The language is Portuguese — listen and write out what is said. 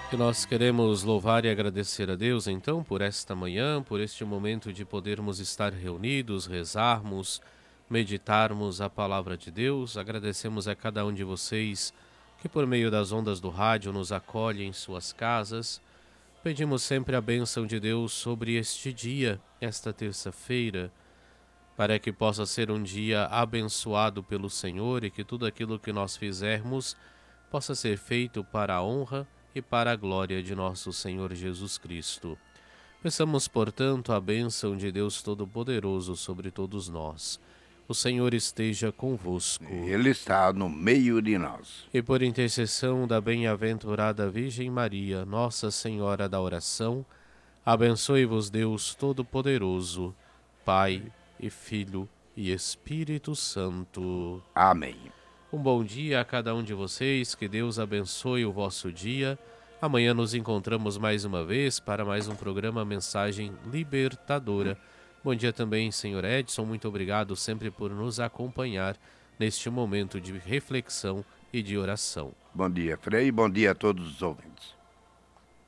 E nós queremos louvar e agradecer a Deus, então, por esta manhã, por este momento de podermos estar reunidos, rezarmos, meditarmos a palavra de Deus. Agradecemos a cada um de vocês que, por meio das ondas do rádio, nos acolhe em suas casas. Pedimos sempre a bênção de Deus sobre este dia, esta terça-feira, para que possa ser um dia abençoado pelo Senhor e que tudo aquilo que nós fizermos possa ser feito para a honra e para a glória de nosso Senhor Jesus Cristo. Peçamos, portanto, a bênção de Deus Todo-Poderoso sobre todos nós. O Senhor esteja convosco. Ele está no meio de nós. E por intercessão da bem-aventurada Virgem Maria, Nossa Senhora da Oração, abençoe-vos Deus Todo-Poderoso, Pai e Filho e Espírito Santo. Amém. Um bom dia a cada um de vocês, que Deus abençoe o vosso dia. Amanhã nos encontramos mais uma vez para mais um programa Mensagem Libertadora. Bom dia também, senhor Edson, muito obrigado sempre por nos acompanhar neste momento de reflexão e de oração. Bom dia, Frei, bom dia a todos os ouvintes.